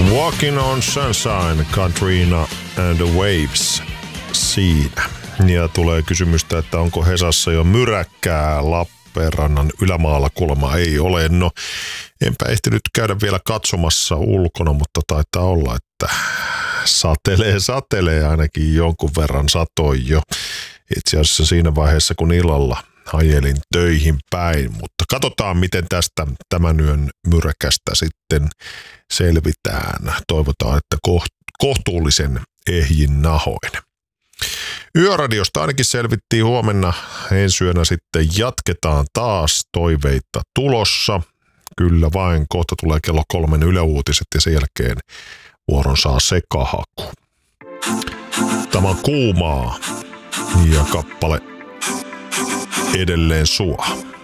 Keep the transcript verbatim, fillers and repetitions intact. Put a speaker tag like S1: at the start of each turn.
S1: Walking on Sunshine, Katrina and the Waves siinä. Ja tulee kysymystä, että onko Hesassa jo myräkkää Lappeenrannan ylämaalla, kuulemma ei ole. No, enpä ehtinyt käydä vielä katsomassa ulkona, mutta taitaa olla, että satelee, satelee ainakin jonkun verran satoi jo. Itse asiassa siinä vaiheessa, kun illalla ajelin töihin päin, mutta katsotaan, miten tästä tämän yön myräkästä sitten selvitään. Toivotaan, että kohtuullisen ehjin nahoin. Yöradiosta ainakin selvittiin huomenna. Ensi yönä sitten jatketaan taas, toiveita tulossa. Kyllä vain, kohta tulee kello kolmen Yle-uutiset ja sen jälkeen vuoron saa Sekahaku. Tämä on Kuumaa ja kappale Edelleen sua.